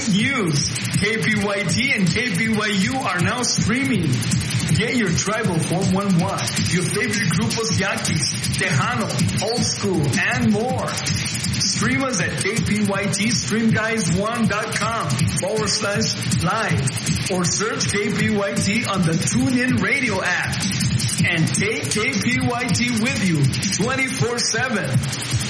great news! KPYT and KPYU are now streaming. Get your tribal 411, your favorite grupos Yaquis, Tejano, Old School, and more. Stream us at kpytstreamguys1.com/live or search KPYT on the TuneIn Radio app. And take KPYT with you 24/7.